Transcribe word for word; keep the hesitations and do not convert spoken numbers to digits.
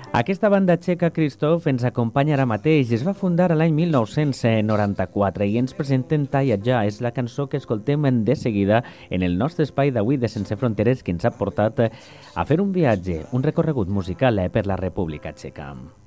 Aquesta banda txeca, Christoph, ens acompanya ara mateix. Es va fundar l'any mil nou-cents noranta-quatre i ens presenten Talla Ja. És la cançó que escoltem de seguida en el nostre espai d'avui de Sense Fronteres, que ens ha portat a fer un viatge, un recorregut musical per la República Txeca.